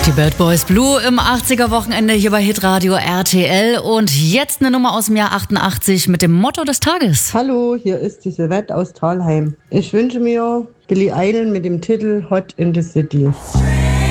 Die Bad Boys Blue im 80er-Wochenende hier bei Hitradio RTL und jetzt eine Nummer aus dem Jahr 88 mit dem Motto des Tages. Hallo, hier ist die Silvette aus Thalheim. Ich wünsche mir Billy Idol mit dem Titel Hot in the City.